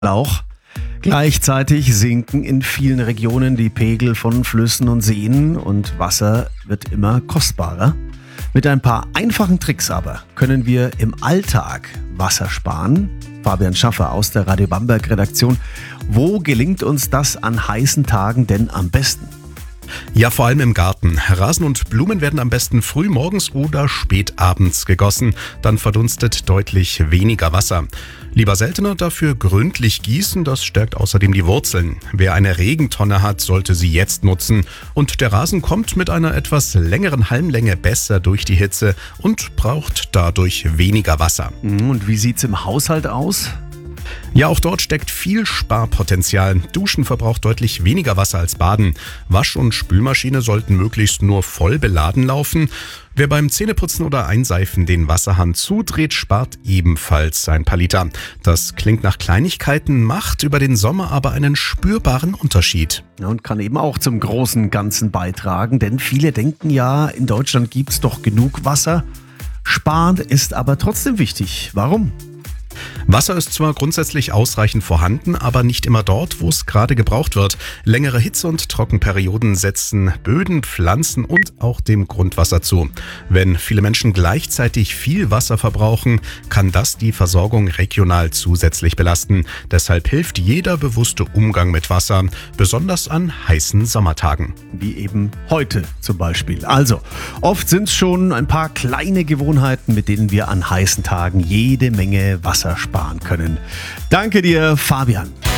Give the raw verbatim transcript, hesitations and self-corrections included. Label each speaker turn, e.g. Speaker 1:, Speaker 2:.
Speaker 1: Auch. Gleichzeitig sinken in vielen Regionen die Pegel von Flüssen und Seen und Wasser wird immer kostbarer. Mit ein paar einfachen Tricks aber können wir im Alltag Wasser sparen. Fabian Schaffer aus der Radio Bamberg Redaktion. Wo gelingt uns das an heißen Tagen denn am besten?
Speaker 2: Ja, vor allem im Garten. Rasen und Blumen werden am besten früh morgens oder spät abends gegossen. Dann verdunstet deutlich weniger Wasser. Lieber seltener, dafür gründlich gießen, das stärkt außerdem die Wurzeln. Wer eine Regentonne hat, sollte sie jetzt nutzen. Und der Rasen kommt mit einer etwas längeren Halmlänge besser durch die Hitze und braucht dadurch weniger Wasser.
Speaker 1: Und wie sieht's im Haushalt aus?
Speaker 2: Ja, auch dort steckt viel Sparpotenzial. Duschen verbraucht deutlich weniger Wasser als Baden. Wasch- und Spülmaschine sollten möglichst nur voll beladen laufen. Wer beim Zähneputzen oder Einseifen den Wasserhahn zudreht, spart ebenfalls ein paar Liter. Das klingt nach Kleinigkeiten, macht über den Sommer aber einen spürbaren Unterschied.
Speaker 1: Ja, und kann eben auch zum großen Ganzen beitragen, denn viele denken ja, in Deutschland gibt's doch genug Wasser. Sparen ist aber trotzdem wichtig. Warum?
Speaker 2: Wasser ist zwar grundsätzlich ausreichend vorhanden, aber nicht immer dort, wo es gerade gebraucht wird. Längere Hitze- und Trockenperioden setzen Böden, Pflanzen und auch dem Grundwasser zu. Wenn viele Menschen gleichzeitig viel Wasser verbrauchen, kann das die Versorgung regional zusätzlich belasten. Deshalb hilft jeder bewusste Umgang mit Wasser, besonders an heißen Sommertagen.
Speaker 1: Wie eben heute zum Beispiel. Also, oft sind es schon ein paar kleine Gewohnheiten, mit denen wir an heißen Tagen jede Menge Wasser sparen können. Danke dir, Fabian.